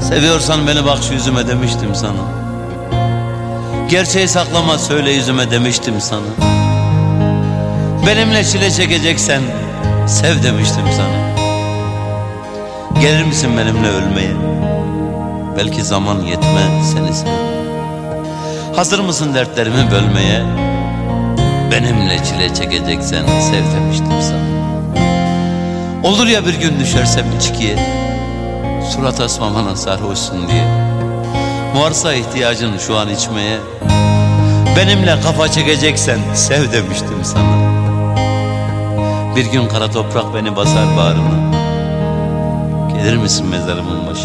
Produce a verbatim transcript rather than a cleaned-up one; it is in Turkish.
Seviyorsan beni bak şu yüzüme demiştim sana. Gerçeği saklama söyle yüzüme demiştim sana. Benimle çile çekeceksen sev demiştim sana. Gelir misin benimle ölmeye? Belki zaman yetmez seni sevmeye. Hazır mısın dertlerimi bölmeye? Benimle çile çekeceksen sev demiştim sana. Olur ya bir gün düşersem içkiye, surat asmamana sarhoşsun diye. Varsa ihtiyacın şu an içmeye, benimle kafa çekeceksen sev demiştim sana. Bir gün kara toprak beni basar bağrına. Gelir misin mezarımın başına?